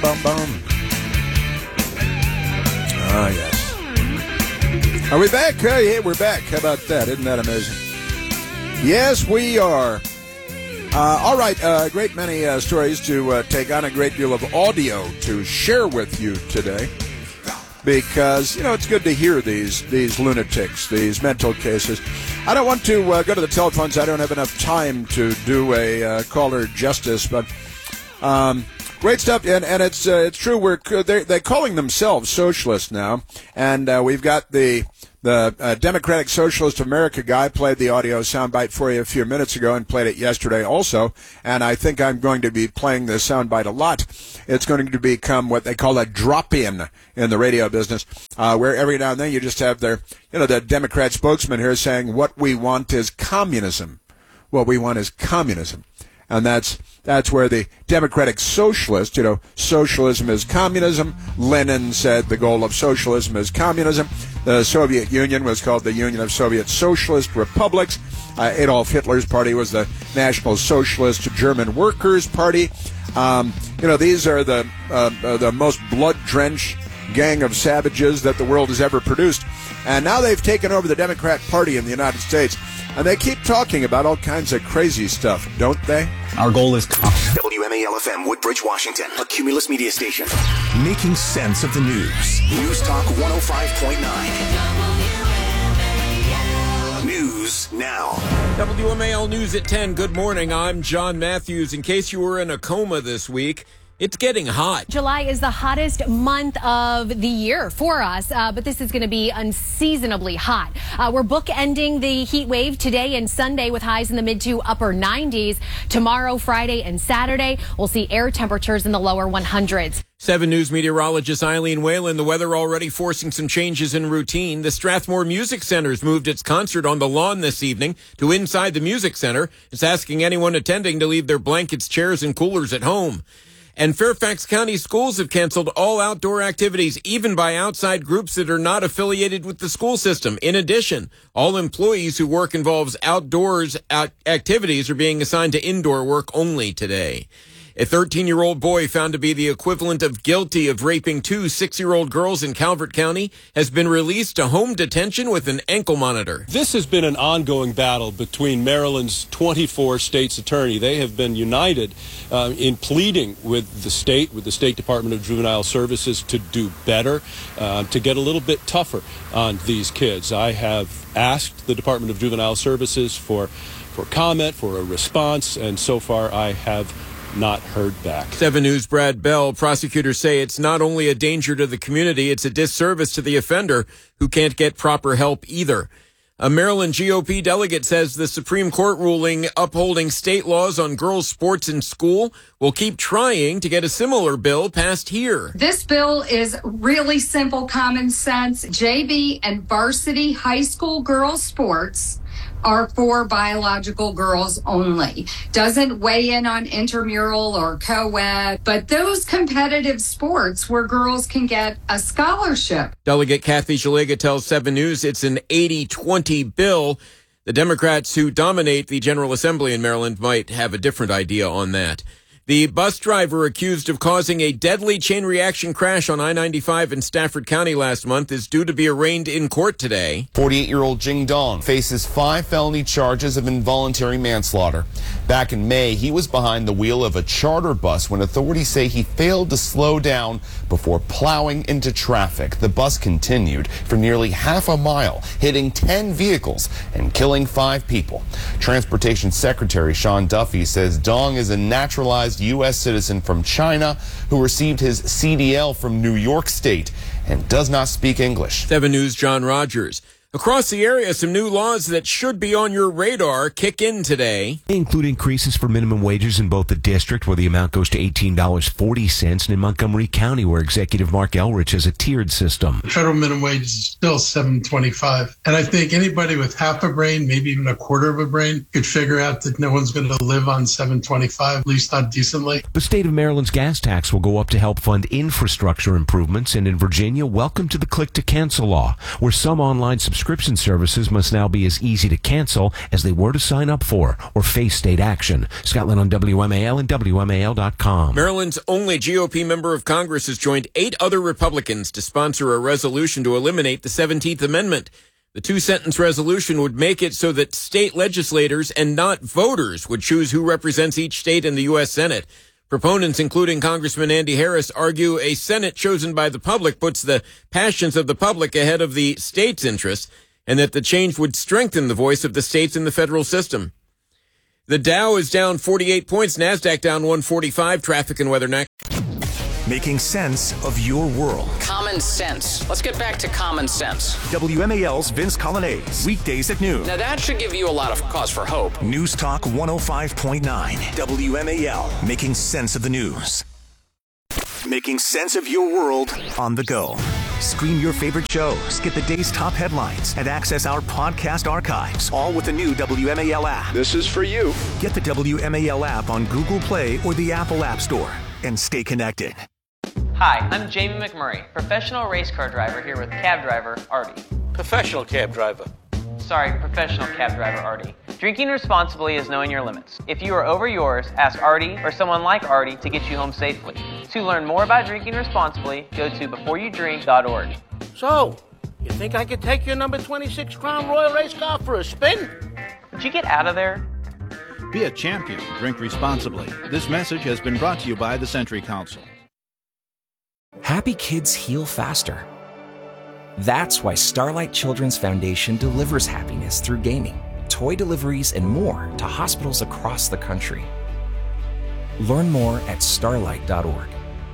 Bum bum. Ah, yes. Are we back? Yeah, we're back. How about that? Isn't that amazing? Yes, we are. All right, a great many stories to take on, a great deal of audio to share with you today. Because, it's good to hear these lunatics, these mental cases. I don't want to go to the telephones. I don't have enough time to do a caller justice, but great stuff. And it's true. They're calling themselves socialists now, and we've got the Democratic Socialist of America guy played the audio soundbite for you a few minutes ago and played it yesterday also. And I think I'm going to be playing the soundbite a lot. It's going to become what they call a drop-in the radio business, where every now and then you just have the Democrat spokesman here saying what we want is communism. What we want is communism. And that's where the Democratic Socialist, socialism is communism. Lenin said the goal of socialism is communism. The Soviet Union was called the Union of Soviet Socialist Republics. Adolf Hitler's party was the National Socialist German Workers' Party. These are the most blood-drenched gang of savages that the world has ever produced. And now they've taken over the Democrat Party in the United States. And they keep talking about all kinds of crazy stuff, don't they? Our goal is WMAL-FM, Woodbridge, Washington, a Cumulus media station. making sense of the news. News Talk 105.9. News now. WMAL News at 10. Good morning. I'm John Matthews. In case you were in a coma this week, it's getting hot. July is the hottest month of the year for us, but this is going to be unseasonably hot. We're bookending the heat wave today and Sunday with highs in the mid to upper 90s. Tomorrow, Friday, and Saturday, we'll see air temperatures in the lower 100s. 7 News meteorologist Eileen Whalen. The weather already forcing some changes in routine. The Strathmore Music Center's moved its concert on the lawn this evening to inside the music center. It's asking anyone attending to leave their blankets, chairs, and coolers at home. And Fairfax County schools have canceled all outdoor activities, even by outside groups that are not affiliated with the school system. In addition, all employees whose work involves outdoors activities are being assigned to indoor work only today. A 13-year-old boy found to be the equivalent of guilty of raping 2 6-year-old girls in Calvert County has been released to home detention with an ankle monitor. This has been an ongoing battle between Maryland's 24 state's attorney. They have been united in pleading with the State Department of Juvenile Services to do better, to get a little bit tougher on these kids. I have asked the Department of Juvenile Services for comment, for a response, and so far I have not heard back. 7 News' Brad Bell. Prosecutors say it's not only a danger to the community, it's a disservice to the offender who can't get proper help either. A Maryland GOP delegate says the Supreme Court ruling upholding state laws on girls' sports in school will keep trying to get a similar bill passed here. This bill is really simple, common sense. JV and varsity high school girls' sports are for biological girls only. Doesn't weigh in on intramural or co-ed, but those competitive sports where girls can get a scholarship. Delegate Kathy Szeliga tells 7 News it's an 80-20 bill. The Democrats who dominate the General Assembly in Maryland might have a different idea on that. The bus driver accused of causing a deadly chain reaction crash on I-95 in Stafford County last month is due to be arraigned in court today. 48-year-old Jing Dong faces 5 felony charges of involuntary manslaughter. Back in May, he was behind the wheel of a charter bus when authorities say he failed to slow down before plowing into traffic. The bus continued for nearly half a mile, hitting 10 vehicles and killing 5 people. Transportation Secretary Sean Duffy says Dong is a naturalized U.S. citizen from China who received his CDL from New York State and does not speak English. 7 News' John Rogers. Across the area, some new laws that should be on your radar kick in today. They include increases for minimum wages in both the district, where the amount goes to $18.40, and in Montgomery County, where Executive Mark Elrich has a tiered system. The federal minimum wage is still $7.25. And I think anybody with half a brain, maybe even a quarter of a brain, could figure out that no one's going to live on $7.25, at least not decently. The state of Maryland's gas tax will go up to help fund infrastructure improvements. And in Virginia, welcome to the click to cancel law, where some online subscriptions subscription services must now be as easy to cancel as they were to sign up for or face state action. Scotland on WMAL and WMAL.com. Maryland's only GOP member of Congress has joined 8 other Republicans to sponsor a resolution to eliminate the 17th Amendment. The 2-sentence resolution would make it so that state legislators and not voters would choose who represents each state in the U.S. Senate. Proponents, including Congressman Andy Harris, argue a Senate chosen by the public puts the passions of the public ahead of the state's interests, and that the change would strengthen the voice of the states in the federal system. The Dow is down 48 points, NASDAQ down 145. Traffic and weather next. Making sense of your world. Common sense. Let's get back to common sense. WMAL's Vince Colonnese. Weekdays at noon. Now that should give you a lot of cause for hope. News Talk 105.9. WMAL. Making sense of the news. Making sense of your world On the go. Stream your favorite shows, get the day's top headlines, and access our podcast archives, all with the new WMAL app. This is for you. Get the WMAL app on Google Play or the Apple App Store and stay connected. Hi, I'm Jamie McMurray, professional race car driver here with cab driver Artie. Professional cab driver. Sorry, professional cab driver Artie. Drinking responsibly is knowing your limits. If you are over yours, ask Artie or someone like Artie to get you home safely. To learn more about drinking responsibly, go to beforeyoudrink.org. So, you think I could take your number 26 Crown Royal race car for a spin? Would you get out of there? Be a champion. Drink responsibly. This message has been brought to you by the Century Council. Happy kids heal faster. That's why Starlight Children's Foundation delivers happiness through gaming, toy deliveries, and more to hospitals across the country. Learn more at starlight.org.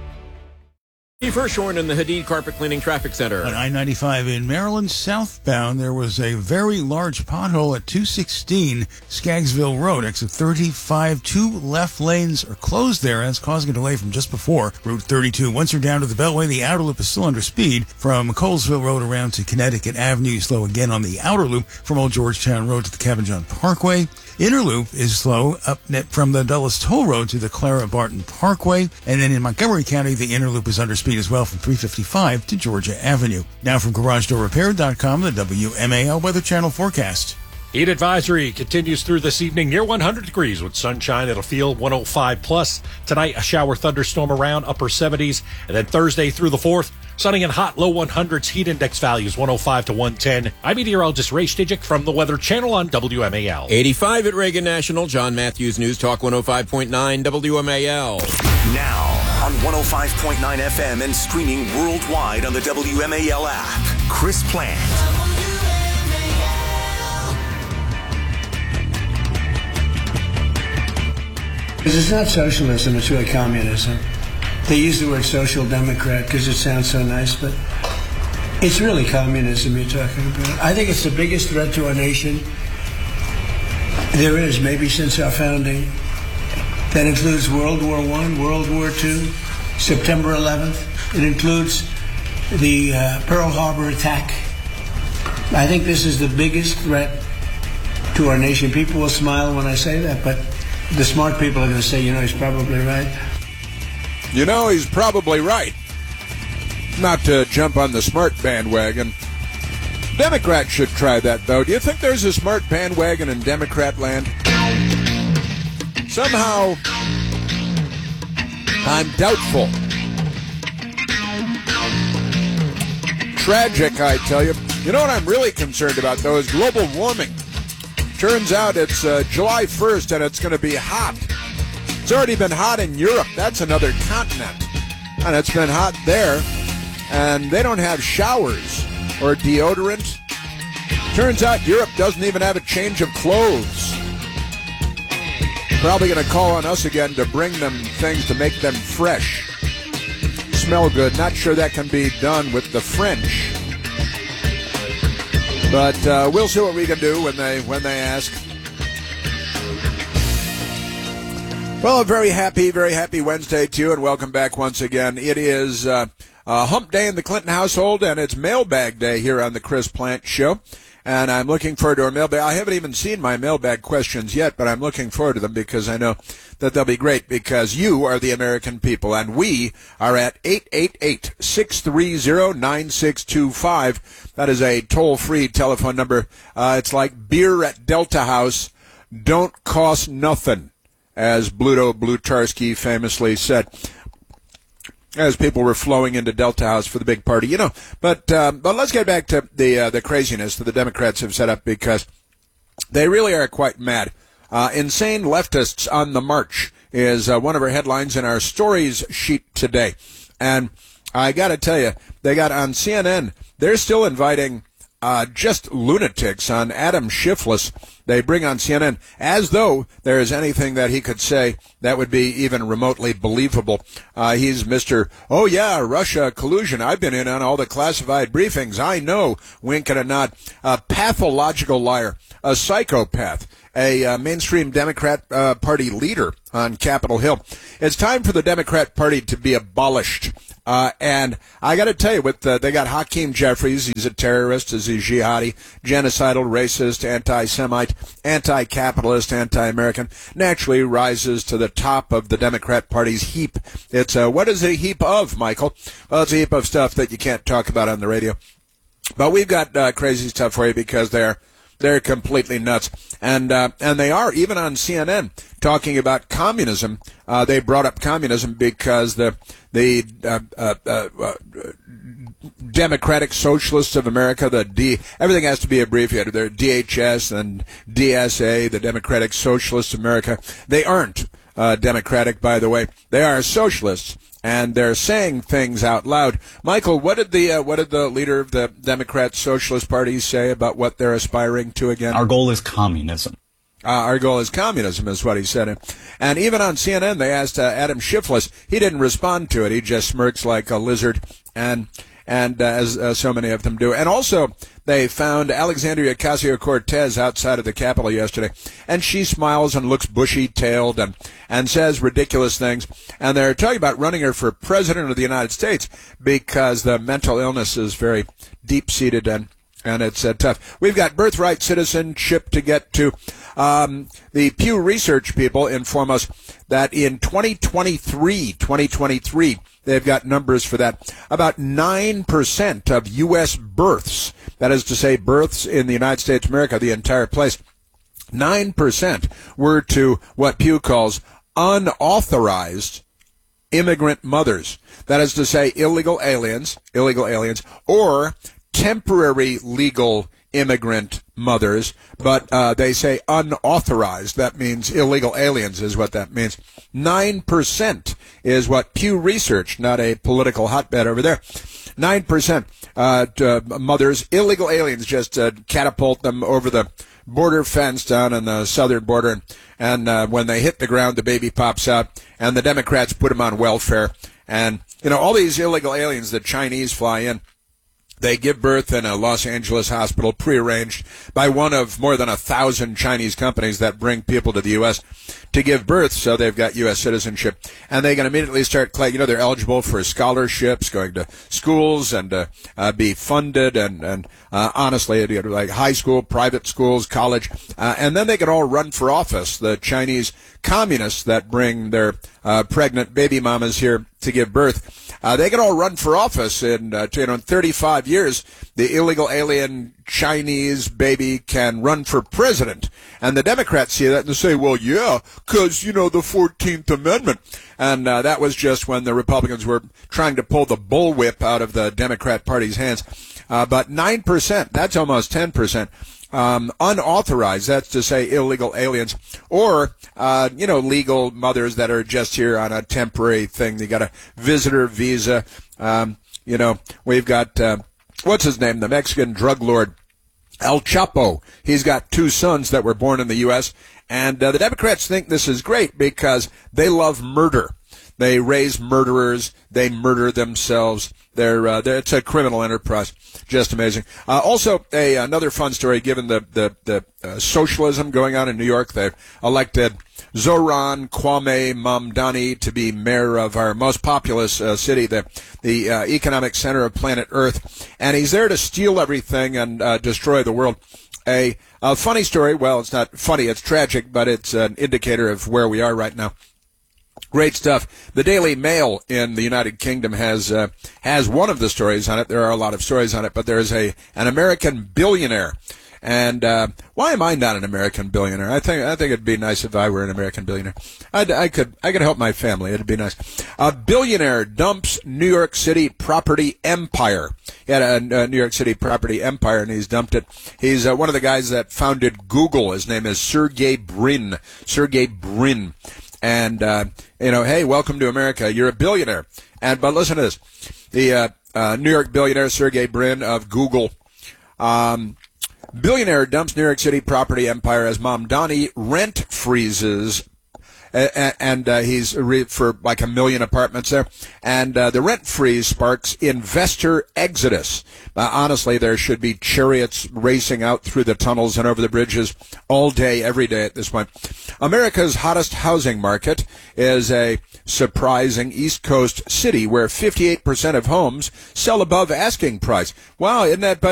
Steve Hirshhorn in the Hadid Carpet Cleaning Traffic Center. On I-95 in Maryland, southbound, there was a very large pothole at 216 Skaggsville Road, exit 35. 2 left lanes are closed there, and it's causing a delay from just before Route 32. Once you're down to the Beltway, the outer loop is still under speed from Colesville Road around to Connecticut Avenue. Slow again on the outer loop from Old Georgetown Road to the Kevin John Parkway. Inner loop is slow up from the Dulles Toll Road to the Clara Barton Parkway. And then in Montgomery County, the inner loop is under speed as well from 355 to Georgia Avenue. Now from GarageDoorRepair.com, the WMAL Weather Channel forecast. Heat advisory continues through this evening near 100 degrees with sunshine. It'll feel 105 plus. Tonight, a shower thunderstorm around upper 70s. And then Thursday through the 4th, sunny and hot, low 100s. Heat index values 105 to 110. I'm meteorologist Ray Stijic from the Weather Channel on WMAL. 85 at Reagan National. John Matthews, News Talk 105.9 WMAL. now on 105.9 FM and streaming worldwide on the WMAL app. Chris Plant. It's not socialism, it's really communism. They use the word social democrat because it sounds so nice, but it's really communism you're talking about. I think it's the biggest threat to our nation there is, maybe since our founding. That includes World War I, World War II, September 11th. It includes the Pearl Harbor attack. I think this is the biggest threat to our nation. People will smile when I say that, but the smart people are going to say, you know, he's probably right. You know, he's probably right. Not to jump on the smart bandwagon. Democrats should try that, though. Do you think there's a smart bandwagon in Democrat land? Somehow, I'm doubtful. Tragic, I tell you. You know what I'm really concerned about, though, is global warming. Turns out it's July 1st, and it's going to be hot. It's already been hot in Europe. That's another continent. And it's been hot there. And they don't have showers or deodorant. Turns out Europe doesn't even have a change of clothes. Probably going to call on us again to bring them things to make them fresh. Smell good. Not sure that can be done with the French. But we'll see what we can do when they ask. Well, a very happy Wednesday to you, and welcome back once again. It is hump day in the Clinton household, and it's mailbag day here on the Chris Plant Show. and I'm looking forward to our mailbag. I haven't even seen my mailbag questions yet, but I'm looking forward to them because I know that they'll be great because you are the American people, and we are at 888-630-9625. That is a toll-free telephone number. It's like beer at Delta House. Don't cost nothing, as Bluto Blutarski famously said, as people were flowing into Delta House for the big party, you know. But let's get back to the craziness that the Democrats have set up because they really are quite mad. Insane leftists on the march is one of our headlines in our stories sheet today. And I got to tell you, they got on CNN, they're still inviting just lunatics on Adam Schiff. They bring on CNN as though there is anything that he could say that would be even remotely believable. He's Mr. Oh, yeah, Russia collusion. I've been in on all the classified briefings. I know, wink and a nod. A pathological liar, a psychopath, a mainstream Democrat Party leader on Capitol Hill. It's time for the Democrat Party to be abolished. And I got to tell you, they got Hakeem Jeffries. He's a terrorist, he's a jihadi, genocidal, racist, anti-Semite, anti-capitalist, anti-American. Naturally rises to the top of the Democrat Party's heap. It's what is a heap of, Michael? Well, it's a heap of stuff that you can't talk about on the radio. But we've got crazy stuff for you because they're completely nuts. And they are, even on CNN, talking about communism. They brought up communism because the Democratic Socialists of America, everything has to be abbreviated. They're DHS and DSA, the Democratic Socialists of America. They aren't Democratic, by the way. They are socialists. And they're saying things out loud. Michael, what did the leader of the Democrat Socialist Party say about what they're aspiring to again? Our goal is communism. Our goal is communism, is what he said. And even on CNN, they asked Adam Schiff. He didn't respond to it. He just smirks like a lizard, and as so many of them do. And also, they found Alexandria Ocasio-Cortez outside of the Capitol yesterday, and she smiles and looks bushy-tailed and says ridiculous things. And they're talking about running her for president of the United States because the mental illness is very deep-seated and it's tough. We've got birthright citizenship to get to. The Pew Research people inform us that in 2023, they've got numbers for that. About 9% of U.S. births, that is to say births in the United States of America, the entire place, 9% were to what Pew calls unauthorized immigrant mothers. That is to say illegal aliens, or temporary legal immigrant mothers, but they say unauthorized. That means illegal aliens is what that means. 9% is what Pew Research, not a political hotbed over there, 9% mothers, illegal aliens, just catapult them over the border fence down on the southern border, and when they hit the ground, the baby pops out, and the Democrats put them on welfare. And, you know, all these illegal aliens, the Chinese fly in, they give birth in a Los Angeles hospital prearranged by one of more than 1,000 Chinese companies that bring people to the U.S. to give birth, so they've got U.S. citizenship. And they can immediately start, they're eligible for scholarships, going to schools and be funded and honestly, like high school, private schools, college. And then they can all run for office, the Chinese communists that bring their pregnant baby mamas here to give birth. They can all run for office in 35 years. The illegal alien Chinese baby can run for president. And the Democrats see that and they say, well, yeah, because, the 14th Amendment. And that was just when the Republicans were trying to pull the bullwhip out of the Democrat Party's hands. But 9%, that's almost 10%. Unauthorized, that's to say illegal aliens, or, legal mothers that are just here on a temporary thing. They got a visitor visa. We've got, what's his name? The Mexican drug lord, El Chapo. He's got 2 sons that were born in the U.S., and the Democrats think this is great because they love murder. They raise murderers. They murder themselves. It's a criminal enterprise. Just amazing. Also, another fun story, given the socialism going on in New York. They've elected Zoran Kwame Mamdani to be mayor of our most populous city, the economic center of planet Earth. And he's there to steal everything and destroy the world. A funny story. Well, it's not funny. It's tragic, but it's an indicator of where we are right now. Great stuff. The Daily Mail in the United Kingdom has one of the stories on it. There are a lot of stories on it, but there is an American billionaire. And why am I not an American billionaire? I think it'd be nice if I were an American billionaire. I could help my family. It'd be nice. A billionaire dumps New York City property empire. He had a New York City property empire, and he's dumped it. He's one of the guys that founded Google. His name is Sergey Brin. And hey, welcome to America. You're a billionaire. But listen to this. The New York billionaire Sergey Brin of Google. Billionaire dumps New York City property empire as Mamdani rent freezes, and he's for like 1 million apartments there. And the rent freeze sparks investor exodus. Honestly, there should be chariots racing out through the tunnels and over the bridges all day, every day at this point. America's hottest housing market is a surprising East Coast city where 58% of homes sell above asking price. Wow, isn't that?